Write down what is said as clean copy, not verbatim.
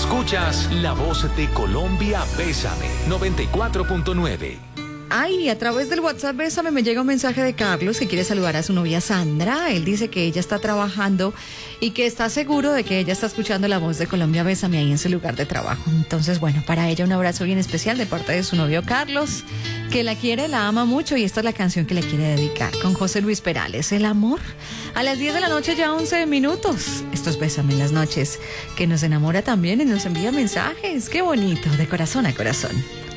Escuchas La Voz de Colombia, Bésame, 94.9. Ay, a través del WhatsApp Bésame me llega un mensaje de Carlos que quiere saludar a su novia Sandra. Él dice que ella está trabajando y que está seguro de que ella está escuchando La Voz de Colombia Bésame ahí en su lugar de trabajo. Entonces, bueno, para ella un abrazo bien especial de parte de su novio Carlos, que la quiere, la ama mucho, y esta es la canción que le quiere dedicar con José Luis Perales, El Amor. A las 10 de la noche, ya 11 minutos. Esto es Bésame en las noches, que nos enamora también y nos envía mensajes. Qué bonito, de corazón a corazón.